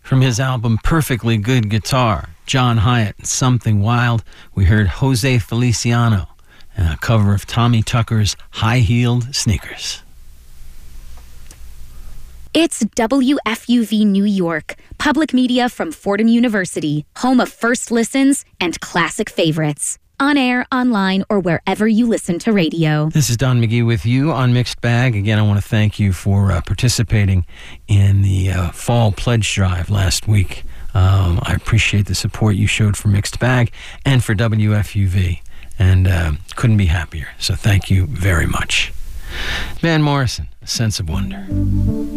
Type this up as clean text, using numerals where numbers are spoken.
From his album Perfectly Good Guitar, John Hyatt and Something Wild, we heard Jose Feliciano and a cover of Tommy Tucker's High-Heeled Sneakers. It's WFUV New York, public media from Fordham University, home of first listens and classic favorites. On air, online, or wherever you listen to radio. This is Don McGee with you on Mixed Bag. Again, I want to thank you for participating in the Fall Pledge Drive last week. I appreciate the support you showed for Mixed Bag and for WFUV, and couldn't be happier. So thank you very much. Van Morrison, A Sense of Wonder.